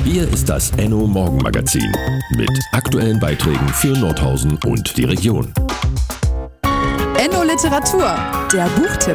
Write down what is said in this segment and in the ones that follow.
Hier ist das Enno Morgenmagazin mit aktuellen Beiträgen für Nordhausen und die Region. Enno Literatur, der Buchtipp.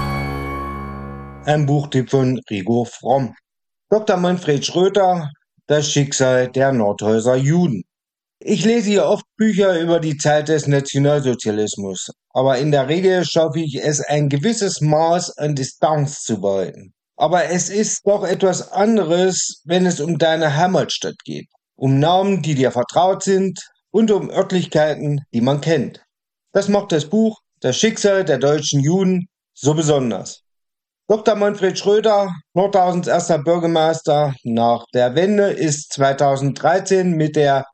Ein Buchtipp von Rigo Fromm. Dr. Manfred Schröter, das Schicksal der Nordhäuser Juden. Ich lese hier oft Bücher über die Zeit des Nationalsozialismus, aber in der Regel schaffe ich es, ein gewisses Maß an Distanz zu behalten. Aber es ist doch etwas anderes, wenn es um deine Heimatstadt geht, um Namen, die dir vertraut sind und um Örtlichkeiten, die man kennt. Das macht das Buch Das Schicksal der deutschen Juden so besonders. Dr. Manfred Schröter, Nordhausens erster Bürgermeister nach der Wende, ist 2013 mit der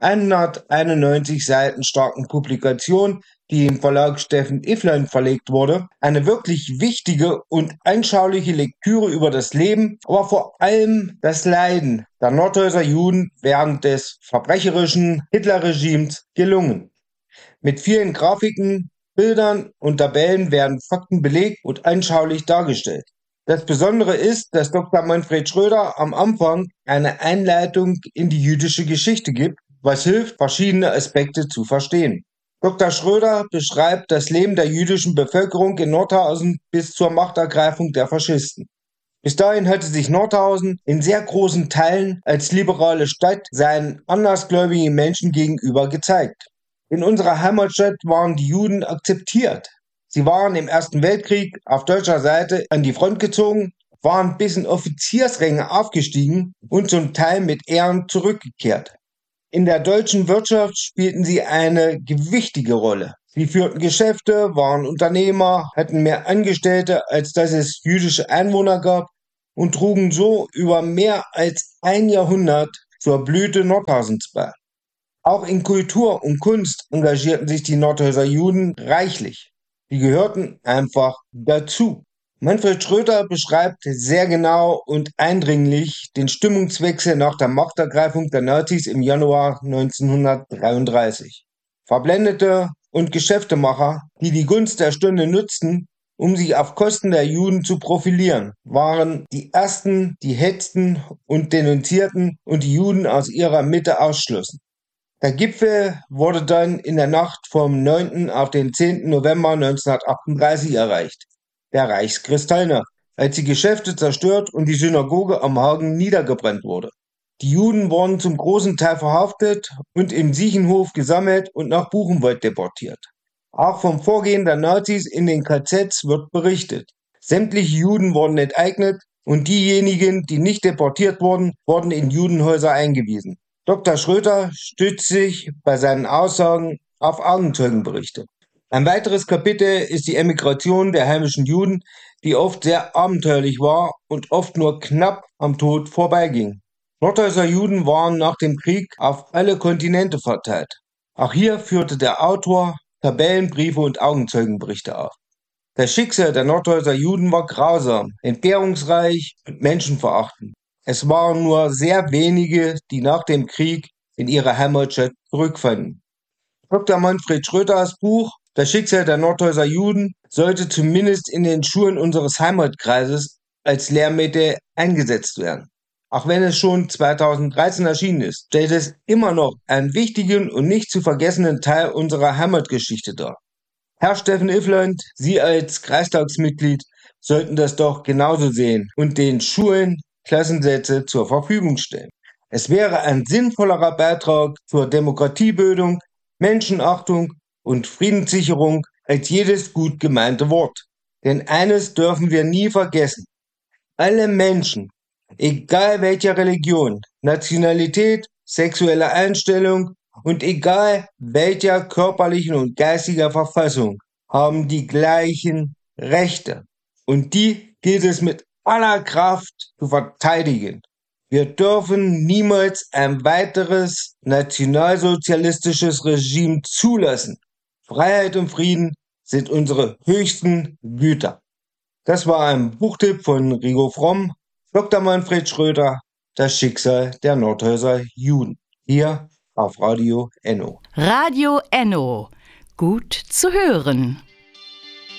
191 Seiten starken Publikation, die im Verlag Steffen Ifflein verlegt wurde, eine wirklich wichtige und anschauliche Lektüre über das Leben, aber vor allem das Leiden der Nordhäuser Juden während des verbrecherischen Hitlerregimes gelungen. Mit vielen Grafiken, Bildern und Tabellen werden Fakten belegt und anschaulich dargestellt. Das Besondere ist, dass Dr. Manfred Schröter am Anfang eine Einleitung in die jüdische Geschichte gibt, was hilft, verschiedene Aspekte zu verstehen. Dr. Schröter beschreibt das Leben der jüdischen Bevölkerung in Nordhausen bis zur Machtergreifung der Faschisten. Bis dahin hatte sich Nordhausen in sehr großen Teilen als liberale Stadt seinen andersgläubigen Menschen gegenüber gezeigt. In unserer Heimatstadt waren die Juden akzeptiert. Sie waren im Ersten Weltkrieg auf deutscher Seite an die Front gezogen, waren bis in Offiziersränge aufgestiegen und zum Teil mit Ehren zurückgekehrt. In der deutschen Wirtschaft spielten sie eine gewichtige Rolle. Sie führten Geschäfte, waren Unternehmer, hatten mehr Angestellte, als dass es jüdische Einwohner gab und trugen so über mehr als ein Jahrhundert zur Blüte Nordhausens bei. Auch in Kultur und Kunst engagierten sich die Nordhäuser Juden reichlich. Die gehörten einfach dazu. Manfred Schröter beschreibt sehr genau und eindringlich den Stimmungswechsel nach der Machtergreifung der Nazis im Januar 1933. Verblendete und Geschäftemacher, die die Gunst der Stunde nutzten, um sich auf Kosten der Juden zu profilieren, waren die Ersten, die hetzten und denunzierten und die Juden aus ihrer Mitte ausschlossen. Der Gipfel wurde dann in der Nacht vom 9. auf den 10. November 1938 erreicht, der Reichskristallnacht, als die Geschäfte zerstört und die Synagoge am Hagen niedergebrannt wurde. Die Juden wurden zum großen Teil verhaftet und im Siechenhof gesammelt und nach Buchenwald deportiert. Auch vom Vorgehen der Nazis in den KZs wird berichtet. Sämtliche Juden wurden enteignet und diejenigen, die nicht deportiert wurden, wurden in Judenhäuser eingewiesen. Dr. Schröter stützt sich bei seinen Aussagen auf Augenzeugenberichte. Ein weiteres Kapitel ist die Emigration der heimischen Juden, die oft sehr abenteuerlich war und oft nur knapp am Tod vorbeiging. Nordhäuser Juden waren nach dem Krieg auf alle Kontinente verteilt. Auch hier führte der Autor Tabellen, Briefe und Augenzeugenberichte auf. Das Schicksal der Nordhäuser Juden war grausam, entbehrungsreich und menschenverachtend. Es waren nur sehr wenige, die nach dem Krieg in ihre Heimatstadt zurückfanden. Dr. Manfred Schröters Buch Das Schicksal der Nordhäuser Juden sollte zumindest in den Schulen unseres Heimatkreises als Lehrmittel eingesetzt werden. Auch wenn es schon 2013 erschienen ist, stellt es immer noch einen wichtigen und nicht zu vergessenen Teil unserer Heimatgeschichte dar. Herr Steffen Ifflein, Sie als Kreistagsmitglied sollten das doch genauso sehen und den Schulen Klassensätze zur Verfügung stellen. Es wäre ein sinnvollerer Beitrag zur Demokratiebildung, Menschenachtung und Friedenssicherung als jedes gut gemeinte Wort. Denn eines dürfen wir nie vergessen. Alle Menschen, egal welcher Religion, Nationalität, sexuelle Einstellung und egal welcher körperlichen und geistiger Verfassung, haben die gleichen Rechte. Und die gilt es mit aller Kraft zu verteidigen. Wir dürfen niemals ein weiteres nationalsozialistisches Regime zulassen. Freiheit und Frieden sind unsere höchsten Güter. Das war ein Buchtipp von Rigo Fromm, Dr. Manfred Schröter, Das Schicksal der Nordhäuser Juden. Hier auf Radio Enno. Radio Enno. Gut zu hören.